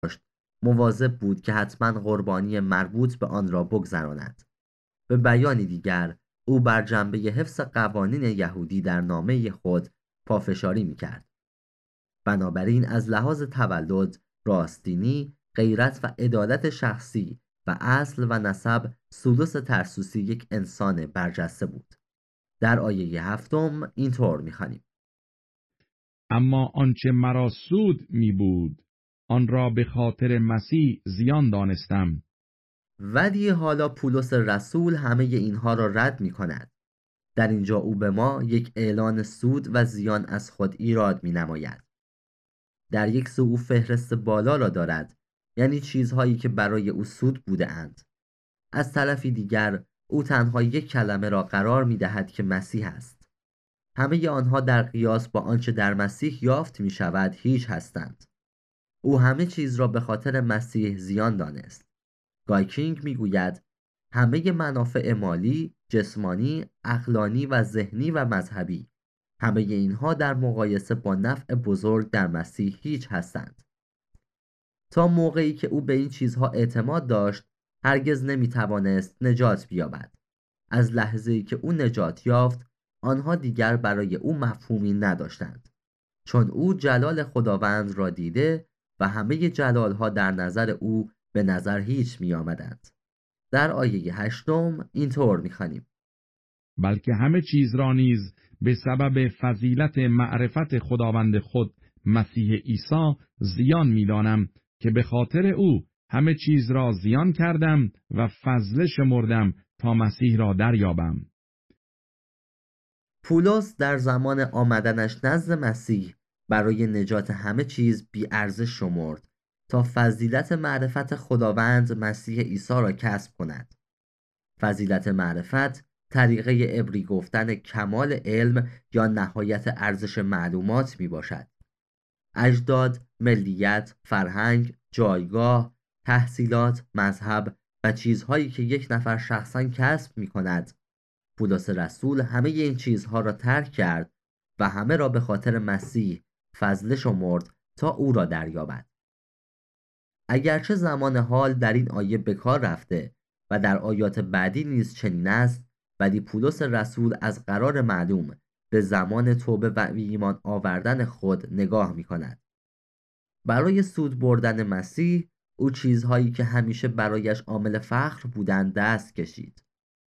مواظب بود که حتما قربانی مربوط به آن را بگذراند. به بیانی دیگر، او بر جنبه حفظ قوانین یهودی در نامه خود پافشاری می‌کرد. بنابراین از لحاظ تولد، راستینی، غیرت و عدالت شخصی و اصل و نسب سولوس ترسوسی یک انسان برجسته بود. در آیه 7 اینطور می‌خوانیم: اما آنچه مرا سود می بود، آن را به خاطر مسیح زیان دانستم. ولی حالا پولس رسول همه اینها را رد می کند. در اینجا او به ما یک اعلان سود و زیان از خود ایراد می نماید. در یک سو او فهرست بالا را دارد، یعنی چیزهایی که برای او سود بوده اند. از طرفی دیگر او تنها یک کلمه را قرار می دهد که مسیح است. همه آنها در قیاس با آنچه در مسیح یافت می شود هیچ هستند. او همه چیز را به خاطر مسیح زیان دانست. گایکینگ می گوید همه منافع مالی، جسمانی، عقلانی و ذهنی و مذهبی، همه اینها در مقایسه با نفع بزرگ در مسیح هیچ هستند. تا موقعی که او به این چیزها اعتماد داشت، هرگز نمی توانست نجات بیابد. از لحظه‌ای که او نجات یافت، آنها دیگر برای او مفهومی نداشتند، چون او جلال خداوند را دیده و همه جلالها در نظر او به نظر هیچ می آمدند. در آیه 8 اینطور می خوانیم: بلکه همه چیز را نیز به سبب فضیلت معرفت خداوند خود مسیح عیسی زیان می‌دانم که به خاطر او همه چیز را زیان کردم و فضله شمردم تا مسیح را دریابم. پولس در زمان آمدنش نزد مسیح برای نجات همه چیز بی ارزش شمرد تا فضیلت معرفت خداوند مسیح عیسی را کسب کند. فضیلت معرفت طریقه عبری گفتن کمال علم یا نهایت ارزش معلومات می باشد. اجداد، ملیت، فرهنگ، جایگاه، تحصیلات، مذهب و چیزهایی که یک نفر شخصاً کسب می کند. پولس رسول همه این چیزها را ترک کرد و همه را به خاطر مسیح فضله شمرد تا او را دریابد. اگرچه زمان حال در این آیه به کار رفته و در آیات بعدی نیز چنین است، ولی پولس رسول از قرار معلوم به زمان توبه و ایمان آوردن خود نگاه می کند. برای سود بردن مسیح، او چیزهایی که همیشه برایش عامل فخر بودند دست کشید.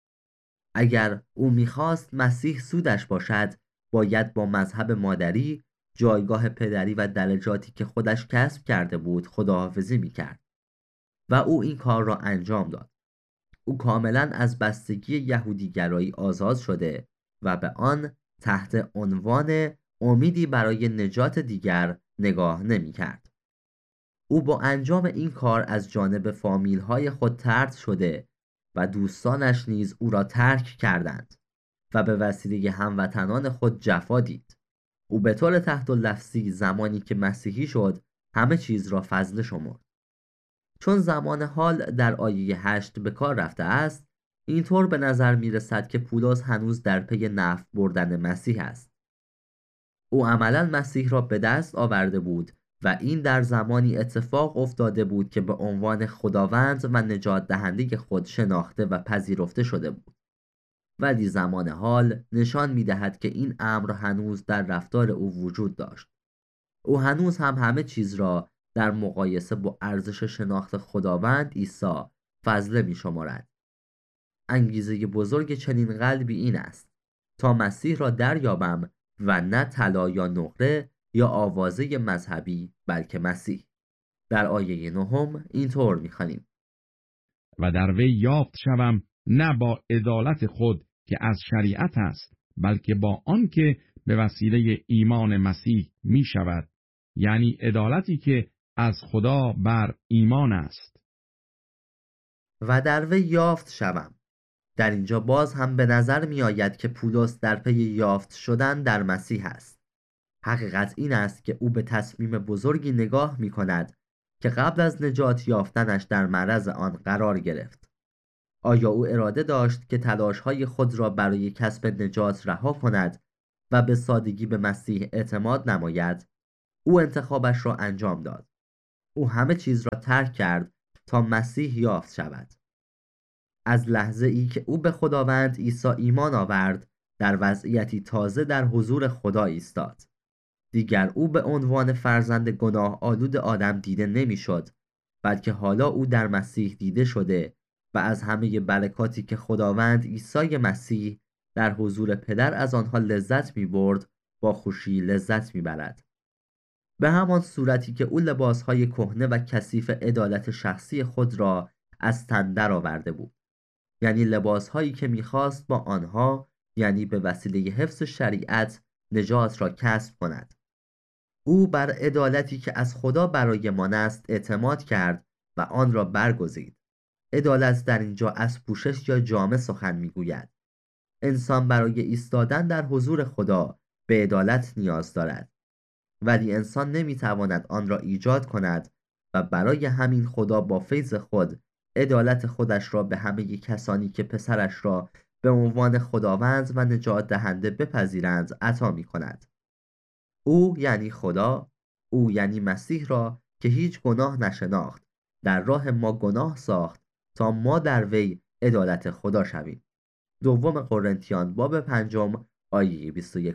اگر او می‌خواست مسیح سودش باشد، باید با مذهب مادری، جایگاه پدری و درجاتی که خودش کسب کرده بود خداحافظی می‌کرد و او این کار را انجام داد. او کاملا از بستگی یهودیگرایی آزاد شده و به آن تحت عنوان امیدی برای نجات دیگر نگاه نمی‌کرد. او با انجام این کار از جانب فامیل‌های خود طرد شده و دوستانش نیز او را ترک کردند و به وسیله هموطنان خود جفا دید. او به طور تحت لفظی زمانی که مسیحی شد همه چیز را فضله شمرد. چون زمان حال در آیه 8 به کار رفته است، اینطور به نظر می رسد که پولس هنوز در پی نفع بردن مسیح است. او عملاً مسیح را به دست آورده بود و این در زمانی اتفاق افتاده بود که به عنوان خداوند و نجات دهنده خود شناخته و پذیرفته شده بود. ولی زمان حال نشان می دهد که این امر هنوز در رفتار او وجود داشت. او هنوز هم همه چیز را در مقایسه با ارزش شناخت خداوند عیسی فضله می شمارد. انگیزه بزرگ چنین قلبی این است تا مسیح را دریابم و نه طلا یا نقره یا آوازه مذهبی، بلکه مسیح. در آیه 9 اینطور می‌خوانیم: و در وی یافت شوم نه با عدالت خود که از شریعت است، بلکه با آن که به وسیله ایمان مسیح می شود، یعنی عدالتی که از خدا بر ایمان است. و در وی یافت شوم. در اینجا باز هم به نظر می آید که پولس در پی یافت شدن در مسیح است. حقیقت این است که او به تصمیم بزرگی نگاه می کند که قبل از نجات یافتنش در معرض آن قرار گرفت. آیا او اراده داشت که تلاش‌های خود را برای کسب نجات رها کند و به سادگی به مسیح اعتماد نماید؟ او انتخابش را انجام داد. او همه چیز را ترک کرد تا مسیح یافت شود. از لحظه ای که او به خداوند عیسی ایمان آورد، در وضعیتی تازه در حضور خدا ایستاد. دیگر او به عنوان فرزند گناه آلود آدم دیده نمیشد، بلکه حالا او در مسیح دیده شده و از همه برکاتی که خداوند عیسی مسیح در حضور پدر از آنها لذت می برد، با خوشی لذت می برد. به همان صورتی که او لباسهای کهنه و کثیف عدالت شخصی خود را از تن درآورده بود، یعنی لباسهایی که می‌خواست با آنها، یعنی به وسیله حفظ شریعت، نجات را کسب کند. او بر عدالتی که از خدا برایمان است اعتماد کرد و آن را برگزید. عدالت در اینجا از پوشش یا جامه سخن می‌گوید. انسان برای ایستادن در حضور خدا به عدالت نیاز دارد، ولی انسان نمی‌تواند آن را ایجاد کند و برای همین خدا با فیض خود عدالت خودش را به همه کسانی که پسرش را به عنوان خداوند و نجات دهنده بپذیرند عطا می کند. او یعنی خدا، او یعنی مسیح را که هیچ گناه نشناخت، در راه ما گناه ساخت تا ما در وی عدالت خدا شویم. دوم قرنتیان باب 5 آیه 21.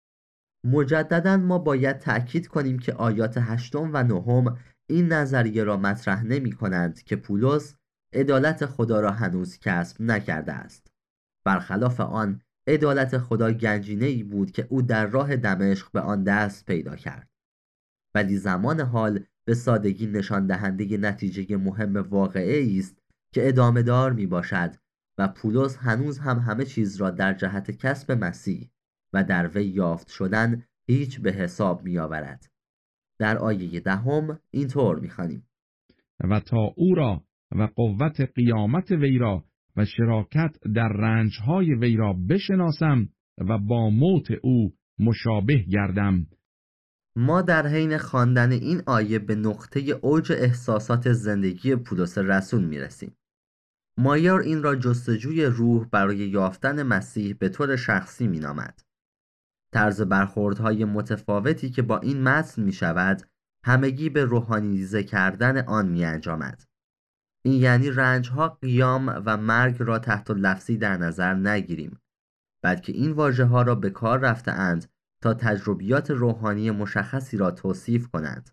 مجدداً ما باید تأکید کنیم که آیات 8 و 9 این نظریه را مطرح نمی کنند که پولس عدالت خدا را هنوز کسب نکرده است. برخلاف آن، عدالت خدا گنجینه‌ای بود که او در راه دمشق به آن دست پیدا کرد. ولی زمان حال به سادگی نشان دهنده نتیجه مهم واقعی است که ادامه دار می باشد و پولس هنوز هم همه چیز را در جهت کسب مسیح و در وی یافت شدن هیچ به حساب می آورد. در آیه 10 اینطور می خوانیم: و تا او را و قوت قیامت وی را و شراکت در رنجهای وی را بشناسم و با موت او مشابه گردم. ما در حین خواندن این آیه به نقطه اوج احساسات زندگی پولس رسول می رسیم. مایار این را جستجوی روح برای یافتن مسیح به طور شخصی می نامد. طرز برخوردهای متفاوتی که با این متن می شود، همگی به روحانیزه کردن آن می انجامد. این یعنی رنجها، قیام و مرگ را تحت لفظی در نظر نگیریم، بلکه این واژه ها را به کار رفته اند تا تجربیات روحانی مشخصی را توصیف کنند.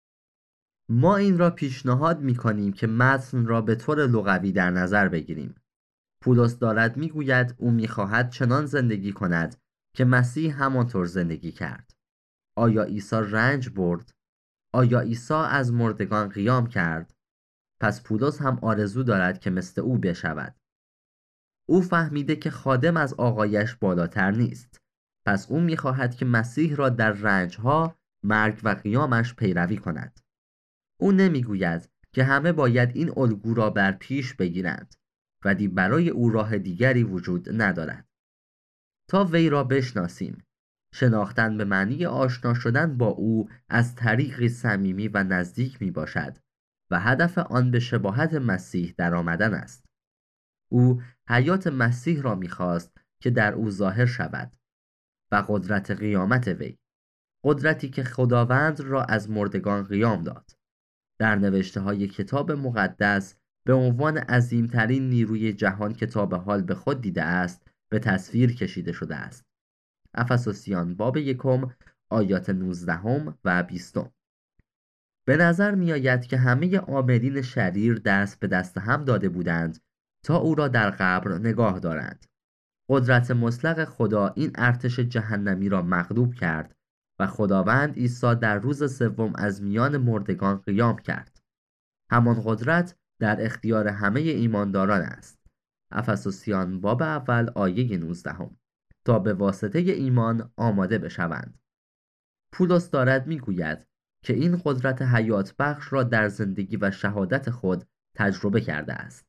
ما این را پیشنهاد می کنیم که متن را به طور لغوی در نظر بگیریم. پولس دارد می گوید او می خواهد چنان زندگی کند که مسیح همانطور زندگی کرد. آیا عیسی رنج برد؟ آیا عیسی از مردگان قیام کرد؟ پس پولس هم آرزو دارد که مثل او بشود. او فهمیده که خادم از آقایش بالاتر نیست. پس او می‌خواهد که مسیح را در رنجها، مرگ و قیامش پیروی کند. او نمیگوید که همه باید این الگو را بر پیش بگیرند، ولی برای او راه دیگری وجود ندارد. تا وی را بشناسیم، شناختن به معنی آشنا شدن با او از طریقی صمیمی و نزدیک می باشد و هدف آن به شباهت مسیح در آمدن است. او حیات مسیح را می‌خواست که در او ظاهر شود و قدرت قیامت وی، قدرتی که خداوند را از مردگان قیام داد. در نوشته‌های کتاب مقدس به عنوان عظیمترین نیروی جهان که تا به حال به خود دیده است به تصویر کشیده شده است. افسوسیان باب 1 آیات 19 و 20. به نظر می آید که همه عاملین شریر دست به دست هم داده بودند تا او را در قبر نگاه دارند. قدرت مطلق خدا این ارتش جهنمی را مغلوب کرد و خداوند عیسی در روز سوم از میان مردگان قیام کرد. همان قدرت در اختیار همه ایمانداران است. افسوسیان باب اول آیه 19 تا به واسطه ایمان آماده بشوند. پولس دارد میگوید که این قدرت حیات بخش را در زندگی و شهادت خود تجربه کرده است.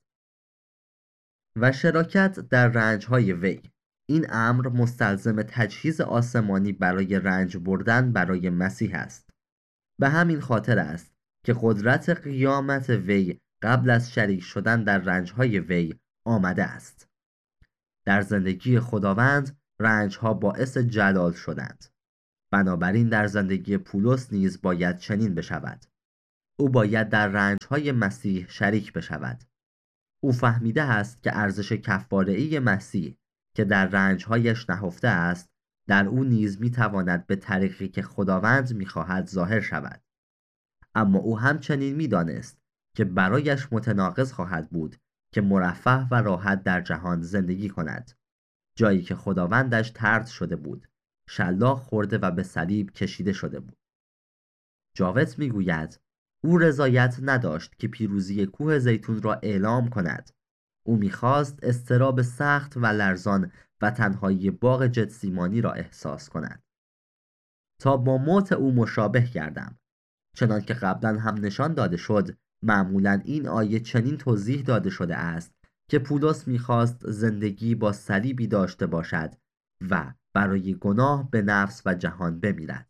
و شراکت در رنجهای وی. این امر مستلزم تجهیز آسمانی برای رنج بردن برای مسیح است. به همین خاطر است که قدرت قیامت وی قبل از شریک شدن در رنجهای وی آمده است. در زندگی خداوند رنجها باعث جلال شدند. بنابراین در زندگی پولس نیز باید چنین بشود. او باید در رنج‌های مسیح شریک بشود. او فهمیده است که ارزش کفاره‌ای مسیح که در رنج‌هایش نهفته است، در او نیز می‌تواند به طریقی که خداوند می‌خواهد ظاهر شود. اما او همچنین می‌دانست که برایش متناقض خواهد بود که مرفه و راحت در جهان زندگی کند، جایی که خداوندش طرد شده بود، شلاق خورده و به صلیب کشیده شده بود. جاوت میگوید او رضایت نداشت که پیروزی کوه زیتون را اعلام کند. او میخواست اضطراب سخت و لرزان و تنهایی باغ جتسیمانی را احساس کند. تا با موت او مشابه گردم. چنان که قبلا هم نشان داده شد، معمولا این آیه چنین توضیح داده شده است که پولس میخواست زندگی با صلیبی داشته باشد و برای گناه به نفس و جهان بمیرد.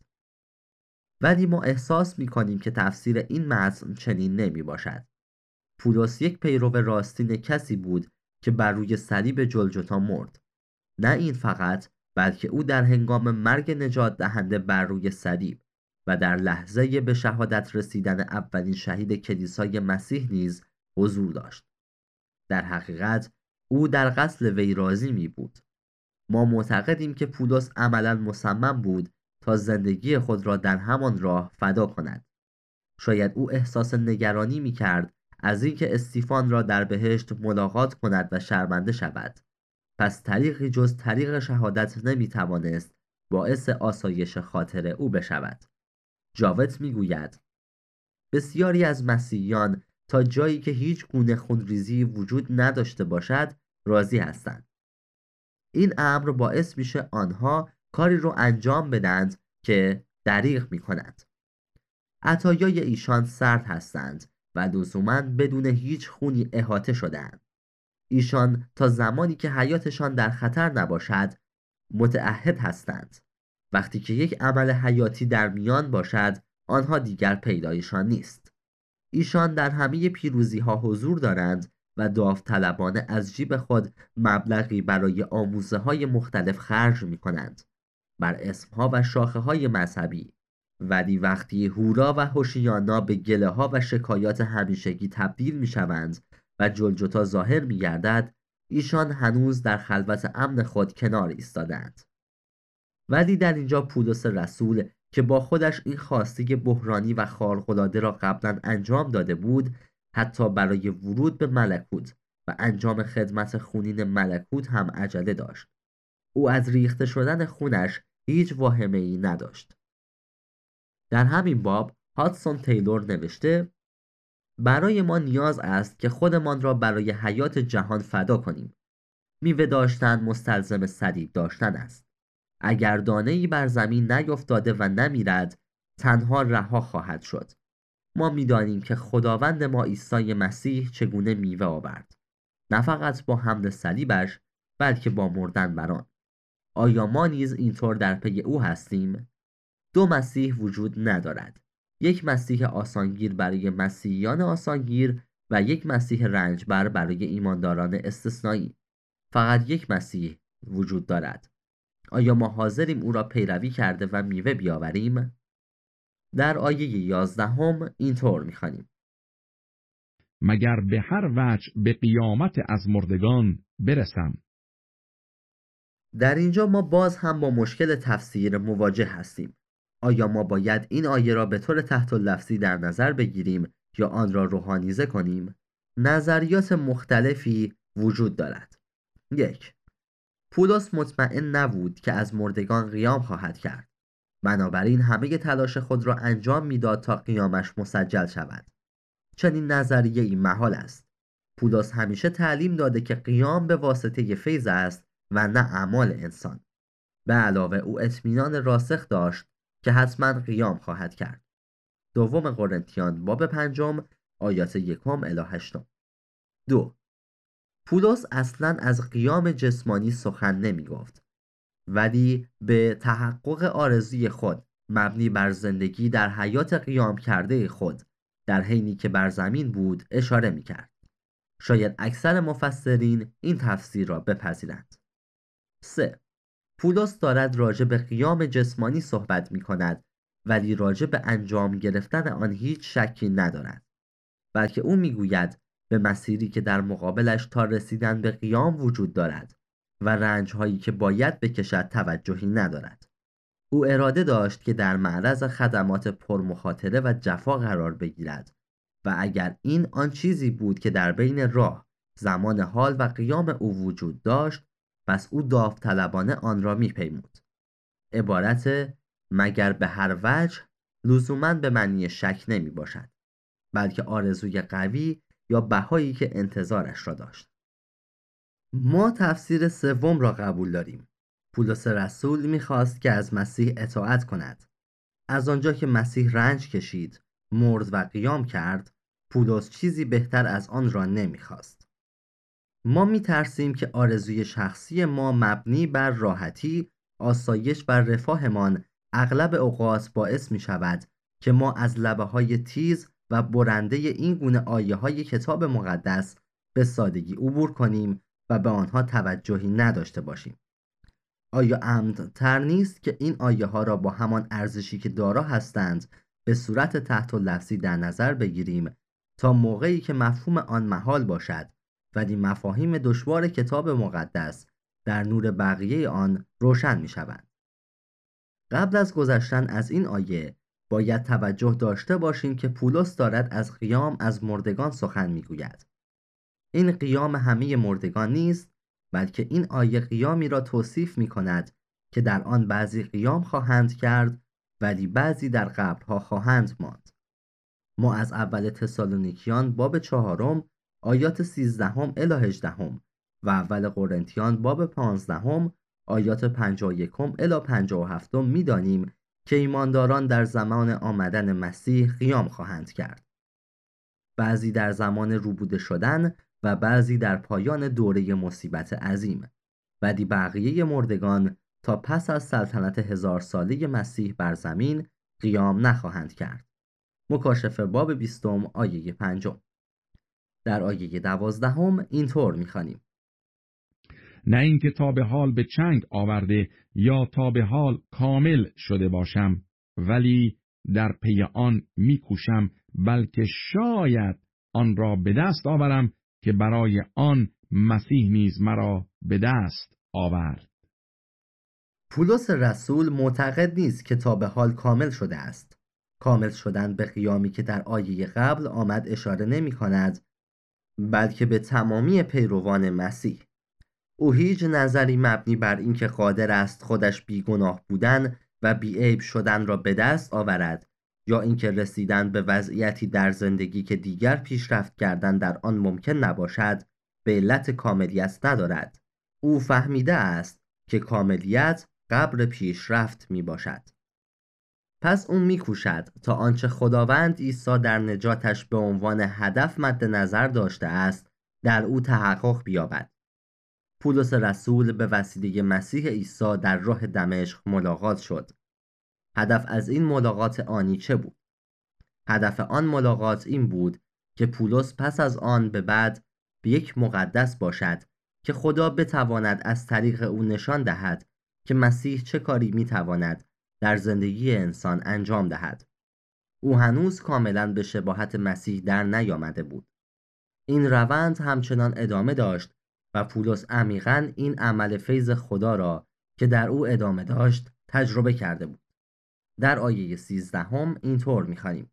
ولی ما احساس میکنیم که تفسیر این متن چنین نمی باشد. پولس یک پیرو راستین کسی بود که بر روی صلیب جلجتا مرد. نه این فقط، بلکه او در هنگام مرگ نجات دهنده بر روی صلیب و در لحظه به شهادت رسیدن اولین شهید کلیسای مسیح نیز حضور داشت. در حقیقت او در قتل وی راضی می بود. ما معتقدیم که پولس عملاً مصمم بود تا زندگی خود را در همان راه فدا کند. شاید او احساس نگرانی می کرد از اینکه استیفان را در بهشت ملاقات کند و شرمنده شود. پس طریقی جز طریق شهادت نمی توانست باعث آسایش خاطر او بشود. جاوت می گوید بسیاری از مسیحیان تا جایی که هیچ گونه خونریزی وجود نداشته باشد راضی هستند. این امر باعث میشه آنها کاری رو انجام بدند که دریغ می کند. عطایای ایشان سرد هستند و لزوماً بدون هیچ خونی احاطه شده‌اند. ایشان تا زمانی که حیاتشان در خطر نباشد متعهد هستند. وقتی که یک عمل حیاتی در میان باشد، آنها دیگر پیدایشان نیست. ایشان در همه پیروزی ها حضور دارند و داوطلبانه از جیب خود مبلغی برای آموزه های مختلف خرج می کنند بر اسمها و شاخه های مذهبی. ولی وقتی هورا و هوشیانا به گله ها و شکایات همیشگی تبدیل می شوند و جلجتا ظاهر می گردد، ایشان هنوز در خلوت امن خود کنار ایستادند. ولی در اینجا پولس رسول که با خودش این خواسته بحرانی و خارق‌العاده را قبلا انجام داده بود، حتی برای ورود به ملکوت و انجام خدمت خونین ملکوت هم عجله داشت. او از ریخته شدن خونش هیچ واهمه‌ای نداشت. در همین باب هادسون تیلور نوشته برای ما نیاز است که خودمان را برای حیات جهان فدا کنیم. میوه داشتن مستلزم صلیب داشتن است. اگر دانه‌ای بر زمین نیفتاده و نمیرد، تنها رها خواهد شد. ما میدانیم که خداوند ما عیسی مسیح چگونه میوه آورد، نه فقط با حمل صلیبش، بلکه با مردن بر آن. آیا ما نیز اینطور در پی او هستیم؟ دو مسیح وجود ندارد. یک مسیح آسانگیر برای مسیحیان آسانگیر و یک مسیح رنجبر برای ایمانداران استثنایی. فقط یک مسیح وجود دارد. آیا ما حاضریم او را پیروی کرده و میوه بیاوریم؟ در آیه 11 اینطور می‌خوانیم: مگر به هر وجه به قیامت از مردگان برسم. در اینجا ما باز هم با مشکل تفسیر مواجه هستیم. آیا ما باید این آیه را به طور تحت اللفظی در نظر بگیریم یا آن را روحانیزه کنیم؟ نظریات مختلفی وجود دارد. 1. پولس مطمئن نبود که از مردگان قیام خواهد کرد. بنابراین همه تلاش خود را انجام میداد تا قیامش مسجل شود. چنین نظریه‌ای محال است. پولس همیشه تعلیم داده که قیام به واسطه فیض است و نه اعمال انسان. به علاوه او اطمینان راسخ داشت که حتما قیام خواهد کرد. دوم قرنتیان باب 5 آیات 1 الی 8. 2. پولس اصلا از قیام جسمانی سخن نمی گفت، ولی به تحقق آرزوی خود مبنی بر زندگی در حیات قیام کرده خود در حینی که بر زمین بود اشاره می کرد. شاید اکثر مفسرین این تفسیر را بپذیرند. 3. پولس دارد راجع به قیام جسمانی صحبت می کند ولی راجع به انجام گرفتن آن هیچ شکی ندارد، بلکه او میگوید به مسیری که در مقابلش تا رسیدن به قیام وجود دارد و رنج‌هایی که باید بکشد توجهی ندارد. او اراده داشت که در معرض خدمات پرمخاطره و جفا قرار بگیرد و اگر این آن چیزی بود که در بین راه، زمان حال و قیام او وجود داشت، پس او داوطلبانه آن را میپیمود. عبارت مگر به هر وجه لزوماً به معنی شک نمی باشد، بلکه آرزوی قوی یا بهایی که انتظارش را داشت. ما تفسیر سوم را قبول داریم. پولس رسول می‌خواست که از مسیح اطاعت کند. از آنجا که مسیح رنج کشید، مرد و قیام کرد، پولس چیزی بهتر از آن را نمی‌خواست. ما می‌ترسیم که آرزوی شخصی ما مبنی بر راحتی، آسایش و رفاهمان اغلب اوقات باعث می‌شود که ما از لبه‌های تیز و برنده این گونه آیه‌های کتاب مقدس به سادگی عبور کنیم و به آنها توجهی نداشته باشیم. آیا امن‌تر نیست که این آیه ها را با همان ارزشی که دارا هستند به صورت تحت لفظی در نظر بگیریم تا موقعی که مفهوم آن محال باشد ولی مفاهیم دشوار کتاب مقدس در نور بقیه آن روشن می شوند؟ قبل از گذشتن از این آیه باید توجه داشته باشیم که پولس دارد از قیام از مردگان سخن می گوید. این قیام همه مردگان نیست، بلکه این آیه قیامی را توصیف می کند که در آن بعضی قیام خواهند کرد ولی بعضی در قبرها خواهند ماند. ما از اول تسالونیکیان باب 4 آیات 13 الی 18 و اول قرنتیان باب 15 آیات 51 الی 57 می دانیم که ایمانداران در زمان آمدن مسیح قیام خواهند کرد. بعضی در زمان روبوده شدن و بعضی در پایان دوره مصیبت عظیم، ولی بقیه مردگان تا پس از سلطنت 1000 ساله مسیح بر زمین قیام نخواهند کرد. مکاشفه باب 20 آیه 5. در آیه 12 اینطور می‌خوانیم: نه اینکه تا به حال به چنگ آورده یا تا به حال کامل شده باشم، ولی در پی آن میکوشم، بلکه شاید آن را به دست آورم که برای آن مسیح نیز مرا به دست آورد. پولس رسول معتقد نیست که تا به حال کامل شده است. کامل شدن به قیامی که در آیه قبل آمد اشاره نمی کند، بلکه به تمامی پیروان مسیح. او هیچ نظری مبنی بر اینکه قادر است خودش بیگناه بودن و بیعیب شدن را به دست آورد یا اینکه رسیدن به وضعیتی در زندگی که دیگر پیشرفت کردن در آن ممکن نباشد به علت کاملیت ندارد. او فهمیده است که کاملیت قبل پیشرفت می باشد. پس اون می کوشد تا آنچه خداوند عیسی در نجاتش به عنوان هدف مد نظر داشته است در او تحقق بیابد. پولس رسول به وسیله مسیح عیسی در راه دمشق ملاقات شد. هدف از این ملاقات آنی چه بود؟ هدف آن ملاقات این بود که پولس پس از آن به بعد به یک مقدس باشد که خدا بتواند از طریق او نشان دهد که مسیح چه کاری میتواند در زندگی انسان انجام دهد. او هنوز کاملا به شباهت مسیح در نیامده بود. این روند همچنان ادامه داشت و پولس عمیقاً این عمل فیض خدا را که در او ادامه داشت تجربه کرده بود. در آیه 13 اینطور می‌خوانیم: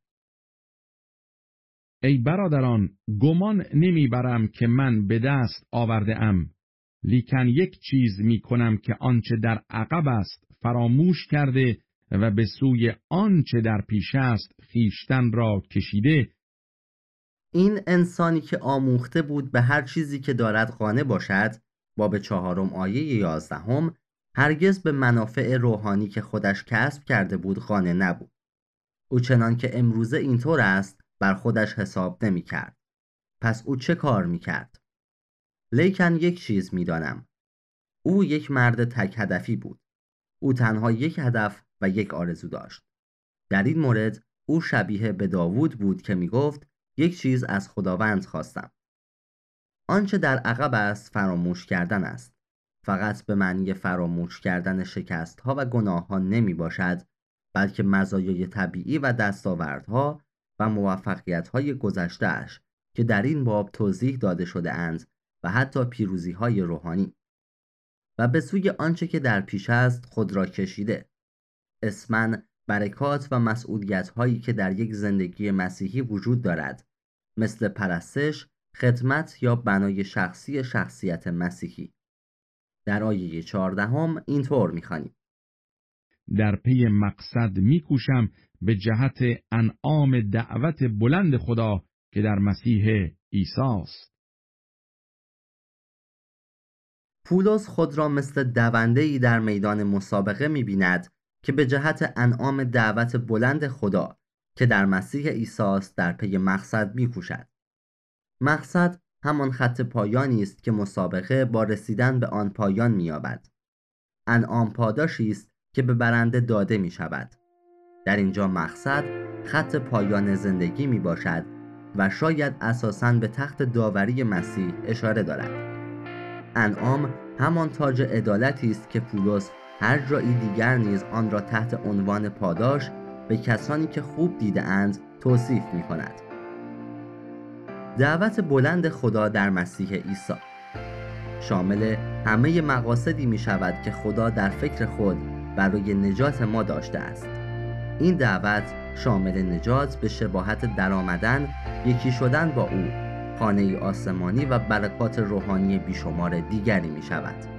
ای برادران، گمان نمیبرم که من به دست آورده ام، لیکن یک چیز میکنم که آنچه در عقب است فراموش کرده و به سوی آنچه در پیش است خویشتن را کشیده. این انسانی که آموخته بود به هر چیزی که دارد قانع باشد، باب 4 آیه 11 هرگز به منافع روحانی که خودش کسب کرده بود قانع نبود. او چنان که امروزه اینطور است بر خودش حساب نمی کرد. پس او چه کار می کرد؟ لیکن یک چیز می دانم. او یک مرد تک هدفی بود. او تنها یک هدف و یک آرزو داشت. در این مورد او شبیه به داوود بود که می گفت یک چیز از خداوند خواستم. آنچه در عقب است فراموش کردن است. فقط به معنی فراموش کردن شکست ها و گناه ها نمی باشد، بلکه مزایای طبیعی و دستاوردها و موفقیت‌های گذشته‌اش که در این باب توضیح داده شده اند و حتی پیروزی‌های روحانی. و به سوی آنچه که در پیش است خود را کشیده، اسماً برکات و مسئولیت‌هایی که در یک زندگی مسیحی وجود دارد، مثل پرستش، خدمت یا بنای شخصی شخصیت مسیحی. در آیه 14 اینطور می‌خوانیم: در پی مقصد میکوشم به جهت انعام دعوت بلند خدا که در مسیح عیسی است. پولس خود را مثل دونده‌ای در میدان مسابقه می‌بیند که به جهت انعام دعوت بلند خدا که در مسیح عیسی است در پی مقصد می‌کوشد. مقصد همان خط پایانی است که مسابقه با رسیدن به آن پایان می‌یابد. انعام پاداشی است که به برنده داده می‌شود. در اینجا مقصد خط پایان زندگی میباشد و شاید اساساً به تخت داوری مسیح اشاره دارد. انعام همان تاج عدالتی است که پولس هر جایی دیگر نیز آن را تحت عنوان پاداش به کسانی که خوب دیده اند توصیف می کند. دعوت بلند خدا در مسیح عیسی شامل همه مقاصدی می شود که خدا در فکر خود برای نجات ما داشته است. این دعوت شامل نجات به شباهت درآمدن، یکی شدن با او، خانه آسمانی و برکات روحانی بیشمار دیگری می شود.